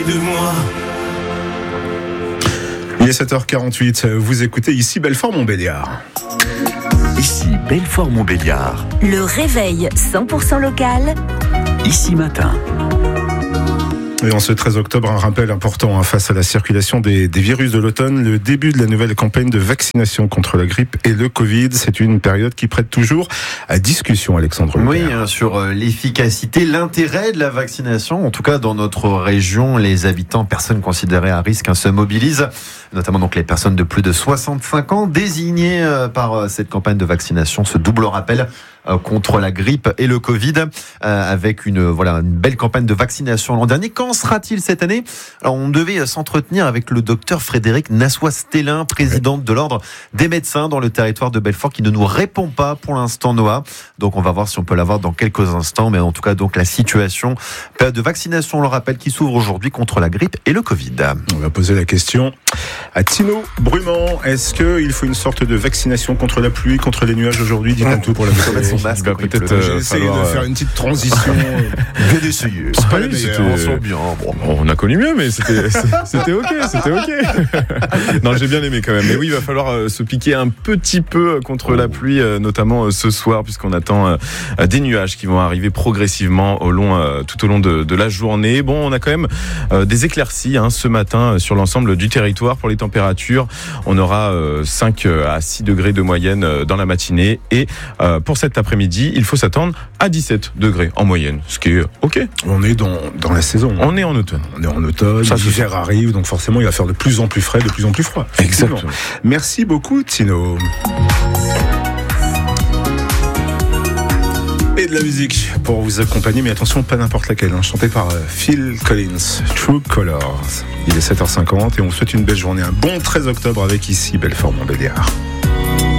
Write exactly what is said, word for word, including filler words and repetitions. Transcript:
de moi. Il est sept heures quarante-huit, vous écoutez ici Belfort-Montbéliard. Ici Belfort-Montbéliard. Le réveil cent pour cent local. Ici matin. Et en ce treize octobre, un rappel important hein, face à la circulation des, des virus de l'automne, le début de la nouvelle campagne de vaccination contre la grippe et le Covid. C'est une période qui prête toujours à discussion, Alexandre Leclerc. Oui, hein, sur euh, l'efficacité, l'intérêt de la vaccination. En tout cas, dans notre région, les habitants, personnes considérées à risque, hein, se mobilisent, notamment donc les personnes de plus de soixante-cinq ans, désignées euh, par euh, cette campagne de vaccination. Ce double rappel euh, contre la grippe et le Covid, euh, avec une voilà une belle campagne de vaccination l'an dernier. Qu'en sera-t-il cette année ? Alors, on devait s'entretenir avec le docteur Frédéric Nassois-Stellin, présidente de l'ordre des médecins dans le territoire de Belfort, qui ne nous répond pas pour l'instant, Noah. Donc, on va voir si on peut l'avoir dans quelques instants. Mais en tout cas, donc la situation, période de vaccination, on le rappelle, qui s'ouvre aujourd'hui contre la grippe et le Covid. On va poser la question à Tino Brumand. Est-ce qu'il faut une sorte de vaccination contre la pluie, contre les nuages aujourd'hui ? Dites-moi tout pour la météo. Masque, bah, peut-être euh, j'ai essayé de faire une petite transition. Bien essayé. C'est pas Ah la oui, meilleure. c'était- On sent bien. Bon, on a connu mieux, mais c'était, c'était ok, c'était ok. Non, j'ai bien aimé quand même. Mais oui, il va falloir euh, se piquer un petit peu contre la pluie, euh, notamment euh, ce soir, puisqu'on attend euh, des nuages qui vont arriver progressivement au long, euh, tout au long de, de la journée. Bon, on a quand même euh, des éclaircies hein, ce matin euh, sur l'ensemble du territoire. Pour les températures, on aura euh, cinq à six degrés de moyenne euh, dans la matinée. Et euh, pour cet après-midi, il faut s'attendre à dix-sept degrés en moyenne, ce qui est ok. On est dans, dans la saison. On est en automne. On est en automne, Ça, c'est l'hiver arrive, donc forcément il va faire de plus en plus frais, de plus en plus froid. Effectivement. Exactement. Merci beaucoup Tino. Et de la musique pour vous accompagner, mais attention, pas n'importe laquelle, hein, chantée par euh, Phil Collins, True Colors. Il est sept heures cinquante et on vous souhaite une belle journée, un bon treize octobre avec ici Belfort-Montbéliard.